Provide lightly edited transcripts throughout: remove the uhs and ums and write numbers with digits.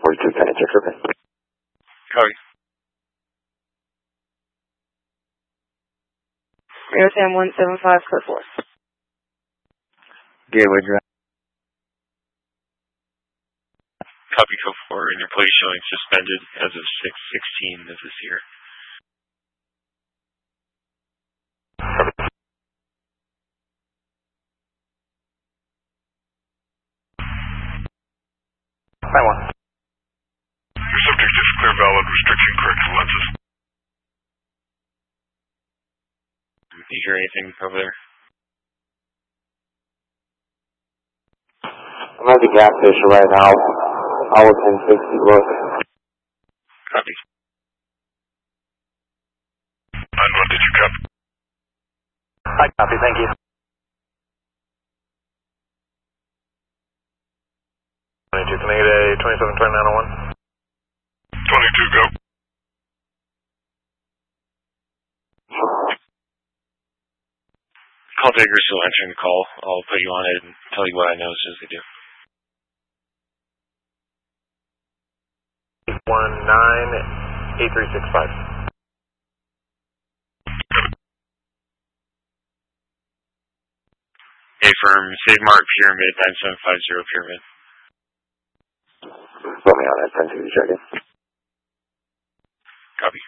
42 Penny Checker. Copy. Airtime 175, clear 4. Gateway Drive. Copy code 4, and your plate showing suspended as of 6/16 of this year. I want. Your subject is clear, valid, restriction, correct lenses. You hear anything over there? I'm at the gas station right now. I was in 60 look. Copy. And what did you copy? I copy, thank you. 22, can I get a 272901? 22, go. Call takers still answering the call. I'll put you on it and tell you what I know as soon as they do. 198365. A firm, Save Mark Pyramid, 9750 Pyramid. Put me on that 10 to check in. Copy.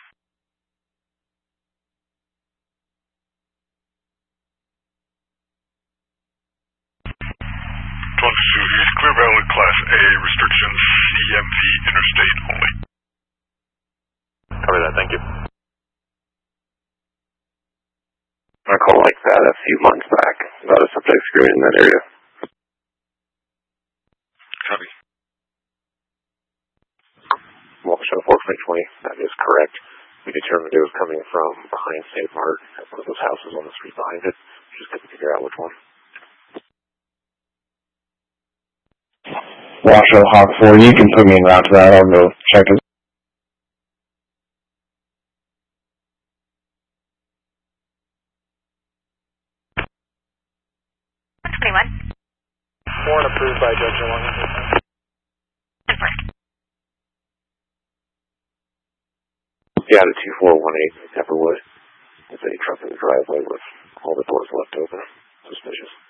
He's clear, valid, class A, restrictions, CMV, interstate only. Copy that, thank you. I called like that a few months back about a subject screwing in that area. Copy. Waukesha 420, that is correct. We determined it was coming from behind State Mart at one of those houses on the street behind it. Just couldn't figure out which one. Waukesha Hawk 4, you can put me in route to that. I'll go check it. Warrant approved by Judge Long. Yeah, the 2418 Pepperwood. It's a truck in the driveway with all the doors left open. Suspicious.